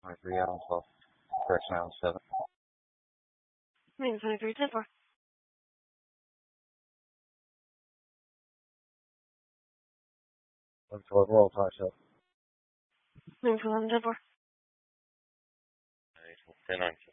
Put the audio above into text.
23 Allen 12. Correction Island 7. Main 23-10-4. 112 roll, fire shot. Main 11-10-4. 10-9.